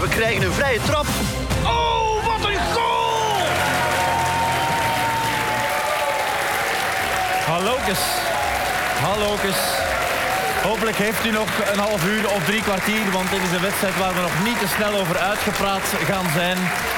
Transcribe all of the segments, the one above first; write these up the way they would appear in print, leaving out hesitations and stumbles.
We krijgen een vrije trap. Oh, wat een goal! Hallokes. Hopelijk heeft u nog een half uur of 3 kwartier, want dit is een wedstrijd waar we nog niet te snel over uitgepraat gaan zijn.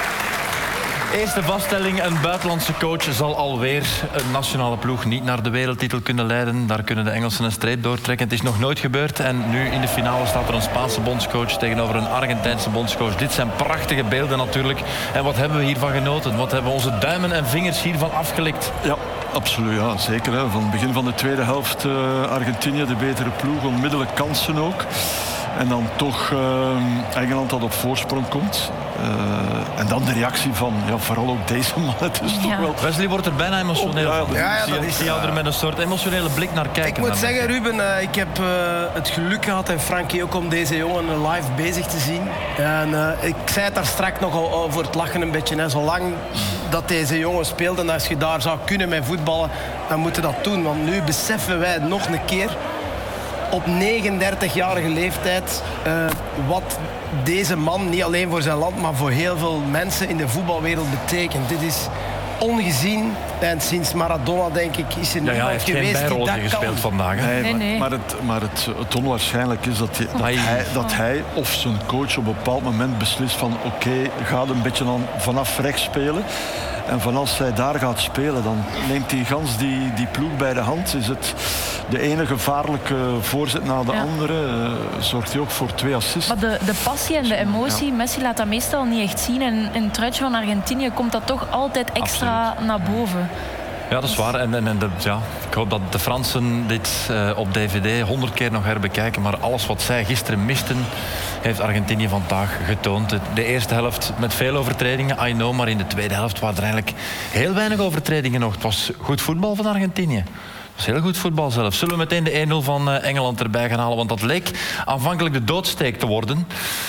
Eerste vaststelling, een buitenlandse coach zal alweer een nationale ploeg niet naar de wereldtitel kunnen leiden. Daar kunnen de Engelsen een streep doortrekken. Het is nog nooit gebeurd en nu in de finale staat er een Spaanse bondscoach tegenover een Argentijnse bondscoach. Dit zijn prachtige beelden natuurlijk. En wat hebben we hiervan genoten? Wat hebben onze duimen en vingers hiervan afgelikt? Ja, absoluut. Ja, zeker. Hè. Van het begin van de tweede helft Argentinië de betere ploeg, onmiddellijk kansen ook. En dan toch Engeland dat op voorsprong komt. En dan de reactie van vooral ook deze man. Het is toch wel... Wesley wordt er bijna emotioneel van. Dat is... zie jou er met een soort emotionele blik naar kijken. Ik moet zeggen, Ruben, ik heb het geluk gehad, en Frankie ook, om deze jongen live bezig te zien. En ik zei het daar straks nog al voor het lachen een beetje. Hè. Zolang dat deze jongen speelt en als je daar zou kunnen met voetballen, dan moeten we dat doen. Want nu beseffen wij nog een keer, op 39-jarige leeftijd, wat deze man niet alleen voor zijn land, maar voor heel veel mensen in de voetbalwereld betekent. Dit is ongezien. En sinds Maradona, denk ik, is er niemand geweest die dat gespeeld kan. vandaag. Nee. Maar het onwaarschijnlijk is dat hij of zijn coach op een bepaald moment beslist van oké, gaat een beetje dan vanaf rechts spelen. En van als hij daar gaat spelen, dan neemt hij gans die ploeg bij de hand. Is het de ene gevaarlijke voorzet na de andere. Zorgt hij ook voor 2 assists. Maar de passie en de emotie, Messi laat dat meestal niet echt zien. En in het truitje van Argentinië komt dat toch altijd extra naar boven. Ja, dat is waar. Ik hoop dat de Fransen dit op DVD 100 keer nog herbekijken. Maar alles wat zij gisteren misten, heeft Argentinië vandaag getoond. De eerste helft met veel overtredingen, I know. Maar in de tweede helft waren er eigenlijk heel weinig overtredingen nog. Het was goed voetbal van Argentinië. Het was heel goed voetbal zelf. Zullen we meteen de 1-0 van Engeland erbij gaan halen? Want dat leek aanvankelijk de doodsteek te worden.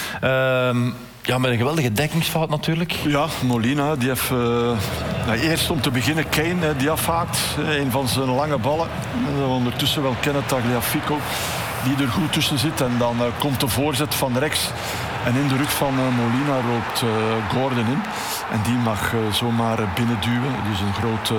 Met een geweldige dekkingsfout natuurlijk. Ja, Molina, die heeft eerst om te beginnen Kane, die afhaakt. Een van zijn lange ballen. Ondertussen wel Kenneth Tagliafico, die er goed tussen zit. En dan komt de voorzet van rechts. En in de rug van Molina loopt Gordon in. En die mag zomaar binnenduwen. Dus een grote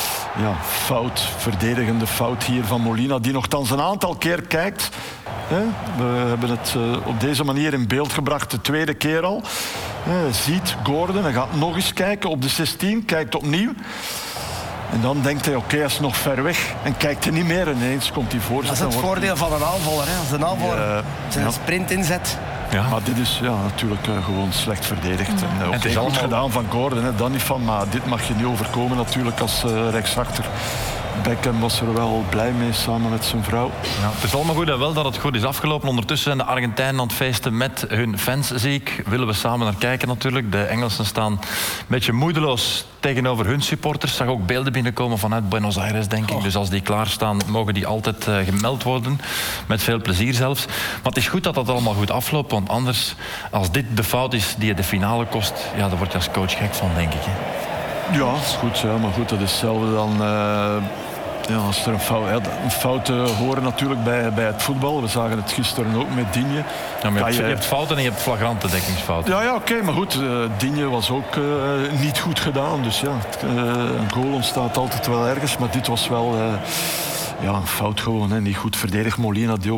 verdedigende fout hier van Molina. Die nogthans een aantal keer kijkt. We hebben het op deze manier in beeld gebracht, de tweede keer al. Ziet Gordon, hij gaat nog eens kijken op de 16, kijkt opnieuw. En dan denkt hij, oké, hij is nog ver weg. En kijkt hij niet meer. En ineens komt hij voor. Dat is het voordeel van een aanvaller. Hè? Als een aanvaller zijn sprint inzet. Ja. Maar dit is natuurlijk gewoon slecht verdedigd. En het is goed gedaan van Gordon, dan niet van. Maar dit mag je niet overkomen natuurlijk als rechtsachter. Beckham was er wel blij mee samen met zijn vrouw. Ja, het is allemaal goed en wel dat het goed is afgelopen. Ondertussen zijn de Argentijnen aan het feesten met hun fans, zie ik. Willen we samen naar kijken natuurlijk. De Engelsen staan een beetje moedeloos tegenover hun supporters. Zag ook beelden binnenkomen vanuit Buenos Aires, denk ik. Dus als die klaarstaan, mogen die altijd gemeld worden. Met veel plezier zelfs. Maar het is goed dat dat allemaal goed afloopt. Want anders, als dit de fout is die je de finale kost, daar word je als coach gek van, denk ik. Hè. Ja, dat is goed. Maar goed, dat is hetzelfde dan... als er een fout horen natuurlijk bij het voetbal. We zagen het gisteren ook met Digne. Ja, maar je hebt fouten en je hebt flagrante dekkingsfouten. Ja, oké, maar goed. Digne was ook niet goed gedaan. Dus een goal ontstaat altijd wel ergens. Maar dit was wel een fout gewoon. Niet goed verdedigd. Molina die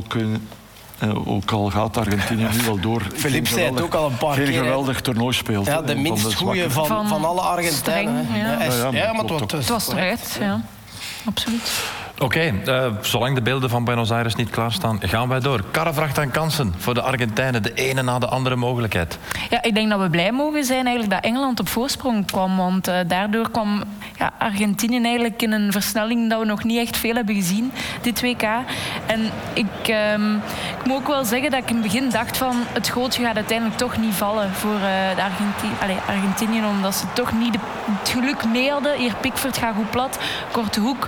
ook al gaat Argentinië nu wel door. Philippe zei het ook al een paar keer. Geen geweldig toernooi speelt. Ja, de minst goede van alle Argentijnen. Maar het was eruit, ja. Absoluut. Oké, zolang de beelden van Buenos Aires niet klaarstaan, gaan wij door. Karrevracht aan kansen voor de Argentijnen. De ene na de andere mogelijkheid. Ja, ik denk dat we blij mogen zijn eigenlijk dat Engeland op voorsprong kwam. Want daardoor kwam Argentinië eigenlijk in een versnelling dat we nog niet echt veel hebben gezien, dit WK. En ik moet ook wel zeggen dat ik in het begin dacht van het gootje gaat uiteindelijk toch niet vallen voor de Argentinië, omdat ze toch niet het geluk mee hadden. Hier Pickford gaat goed plat, korte hoek.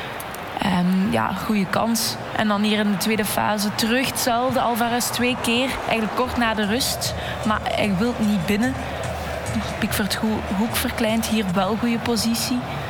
Goede kans. En dan hier in de tweede fase terug hetzelfde. Alvarez 2 keer, eigenlijk kort na de rust. Maar hij wil niet binnen. Pickford hoek verkleint, hier wel goede positie.